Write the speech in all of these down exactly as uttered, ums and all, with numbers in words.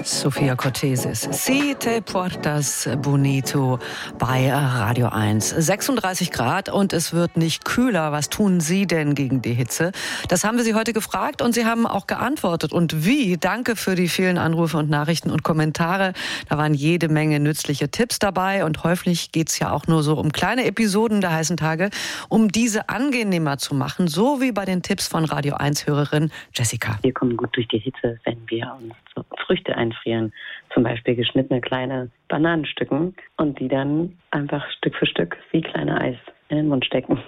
Sophia Cortesis, Si te portas bonito bei Radio eins. sechsunddreißig Grad und es wird nicht kühler. Was tun Sie denn gegen die Hitze? Das haben wir Sie heute gefragt und Sie haben auch geantwortet. Und wie? Danke für die vielen Anrufe und Nachrichten und Kommentare. Da waren jede Menge nützliche Tipps dabei und häufig geht es ja auch nur so um kleine Episoden der heißen Tage, um diese angenehmer zu machen, so wie bei den Tipps von Radio eins-Hörerin Jessica. Wir kommen gut durch die Hitze, wenn wir uns so Früchte einfrieren, zum Beispiel geschnittene kleine Bananenstücken und die dann einfach Stück für Stück wie kleine Eis in den Mund stecken.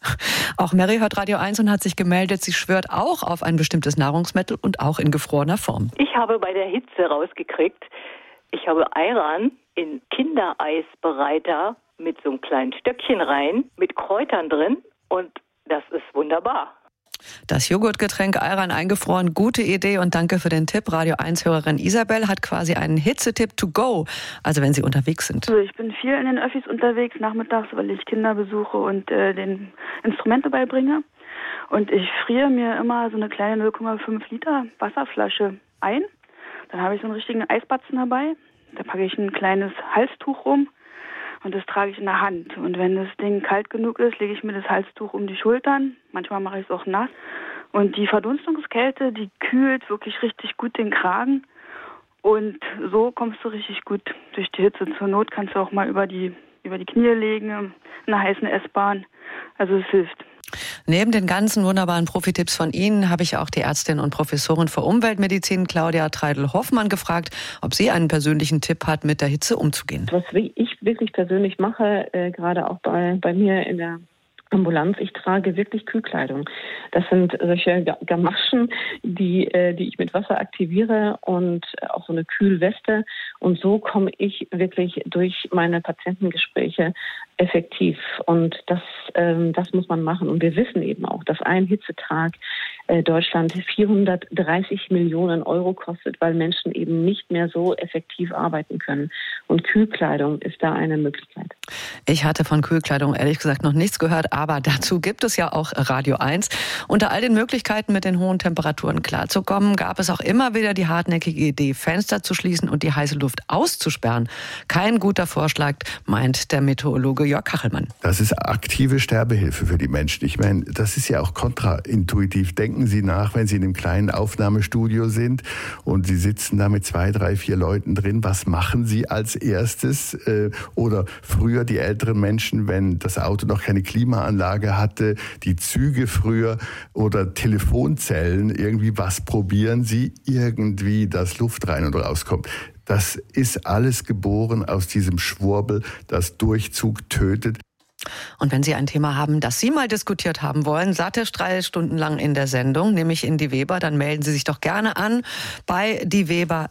Auch Mary hört Radio eins und hat sich gemeldet. Sie schwört auch auf ein bestimmtes Nahrungsmittel und auch in gefrorener Form. Ich habe bei der Hitze rausgekriegt, ich habe Ayran in Kindereisbereiter mit so einem kleinen Stöckchen rein, mit Kräutern drin und das ist wunderbar. Das Joghurtgetränk Ayran eingefroren, gute Idee und danke für den Tipp. Radio eins-Hörerin Isabel hat quasi einen Hitzetipp to go, also wenn Sie unterwegs sind. Also ich bin viel in den Öffis unterwegs, nachmittags, weil ich Kinder besuche und äh, den Instrumente beibringe. Und ich friere mir immer so eine kleine null Komma fünf Liter Wasserflasche ein. Dann habe ich so einen richtigen Eisbatzen dabei. Da packe ich ein kleines Halstuch rum. Und das trage ich in der Hand. Und wenn das Ding kalt genug ist, lege ich mir das Halstuch um die Schultern. Manchmal mache ich es auch nass. Und die Verdunstungskälte, die kühlt wirklich richtig gut den Kragen. Und so kommst du richtig gut durch die Hitze. Zur Not kannst du auch mal über die, über die Knie legen, in einer heißen S-Bahn. Also es hilft. Neben den ganzen wunderbaren Profitipps von Ihnen habe ich auch die Ärztin und Professorin für Umweltmedizin Claudia Treidel-Hoffmann gefragt, ob sie einen persönlichen Tipp hat, mit der Hitze umzugehen. Was ich wirklich persönlich mache, äh, gerade auch bei, bei mir in der Ambulanz, ich trage wirklich Kühlkleidung. Das sind solche Gamaschen, die, äh, die ich mit Wasser aktiviere und auch so eine Kühlweste. Und so komme ich wirklich durch meine Patientengespräche effektiv. Und das, ähm, das muss man machen. Und wir wissen eben auch, dass ein Hitzetag äh, Deutschland vierhundertdreißig Millionen Euro kostet, weil Menschen eben nicht mehr so effektiv arbeiten können. Und Kühlkleidung ist da eine Möglichkeit. Ich hatte von Kühlkleidung ehrlich gesagt noch nichts gehört, aber dazu gibt es ja auch Radio eins. Unter all den Möglichkeiten, mit den hohen Temperaturen klarzukommen, gab es auch immer wieder die hartnäckige Idee, Fenster zu schließen und die heiße Luft auszusperren. Kein guter Vorschlag, meint der Meteorologe Jörg Kachelmann. Das ist aktive Sterbehilfe für die Menschen. Ich meine, das ist ja auch kontraintuitiv. Denken Sie nach, wenn Sie in einem kleinen Aufnahmestudio sind und Sie sitzen da mit zwei, drei, vier Leuten drin. Was machen Sie als erstes? Oder früher die älteren Menschen, wenn das Auto noch keine Klimaanlage hatte, die Züge früher oder Telefonzellen, irgendwie was probieren Sie? Irgendwie, dass Luft rein und rauskommt. Das ist alles geboren aus diesem Schwurbel, das Durchzug tötet. Und wenn Sie ein Thema haben, das Sie mal diskutiert haben wollen, satisch drei Stunden lang in der Sendung, nämlich in Die Weber, dann melden Sie sich doch gerne an bei die Weber